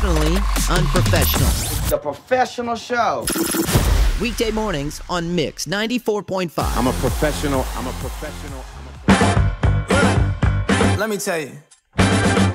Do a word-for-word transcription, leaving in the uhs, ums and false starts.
professionally unprofessional. The professional show. Weekday mornings on Mix ninety-four point five. I'm a professional. I'm a professional. I'm a professional. Let me tell you.